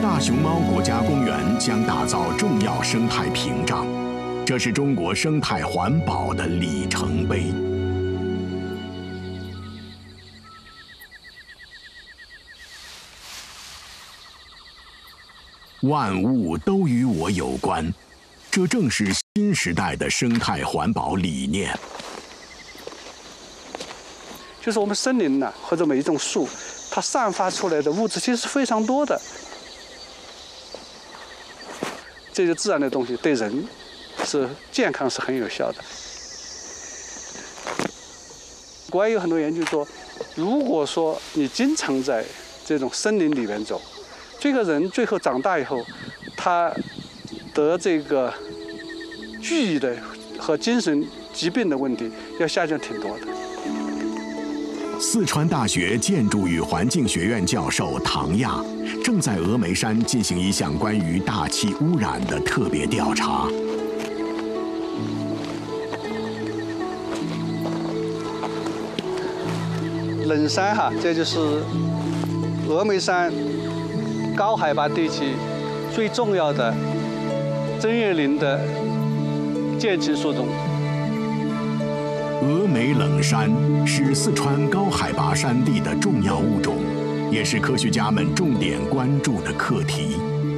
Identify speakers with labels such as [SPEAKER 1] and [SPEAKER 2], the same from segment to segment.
[SPEAKER 1] 大熊猫国家公园将打造重要生态屏障，这是中国生态环保的里程碑。万物都与我有关，这正是新时代的生态环保理念。
[SPEAKER 2] 就是我们森林呢，或者每一种树，它散发出来的物质其实是非常多的。这些自然的东西对人是健康是很有效的。国外有很多研究说，如果说你经常在这种森林里面走，这个人最后长大以后，他得这个记忆的和精神疾病的问题要下降挺多的。
[SPEAKER 1] 四川大学建筑与环境学院教授唐亚正在峨眉山进行一项关于大气污染的特别调查。
[SPEAKER 2] 冷山哈，这就是峨眉山高海拔地区最重要的针叶林的间期树种。
[SPEAKER 1] 峨眉冷杉是四川高海拔山地的重要物种，也是科学家们重点关注的课题。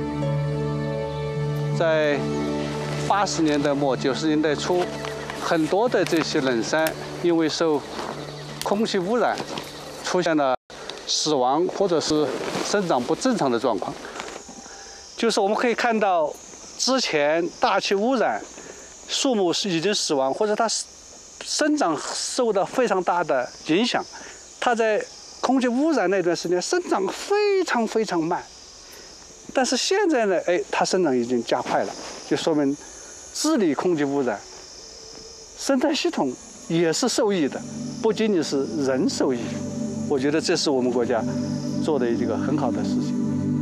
[SPEAKER 2] 在80年代末、90年代初，很多的这些冷杉因为受空气污染，出现了死亡或者是生长不正常的状况。就是我们可以看到，之前大气污染，树木是已经死亡，或者它生长受到非常大的影响，它在空气污染那段时间生长非常非常慢。但是现在呢，它生长已经加快了，就说明治理空气污染，生态系统也是受益的，不仅仅是人受益。我觉得这是我们国家做的一个很好的事情。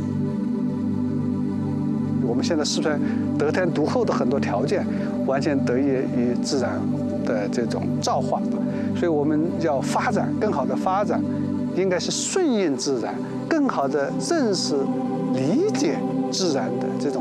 [SPEAKER 2] 我们现在四川得天独厚的很多条件，完全得益于自然的这种造化，所以我们要发展更好的发展，应该是顺应自然，更好的认识、理解自然的这种